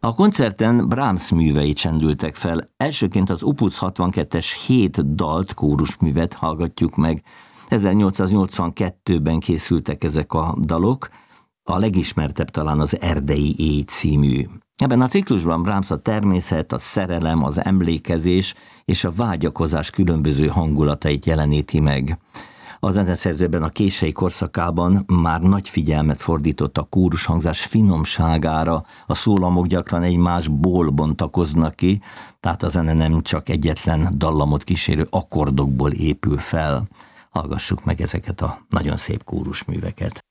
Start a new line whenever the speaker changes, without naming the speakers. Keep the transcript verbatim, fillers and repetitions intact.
A koncerten Brahms művei csendültek fel. Elsőként az Opus hatvankettes hét dalt, kórusművet hallgatjuk meg. ezernyolcszáznyolcvankettőben készültek ezek a dalok, a legismertebb talán az Erdei éj című. Ebben a ciklusban Brahms a természet, a szerelem, az emlékezés és a vágyakozás különböző hangulatait jeleníti meg. A zeneszerzőben a kései korszakában már nagy figyelmet fordított a kórushangzás finomságára, a szólamok gyakran egymásból bontakoznak ki, tehát a zene nem csak egyetlen dallamot kísérő akkordokból épül fel. Hallgassuk meg ezeket a nagyon szép kórusműveket.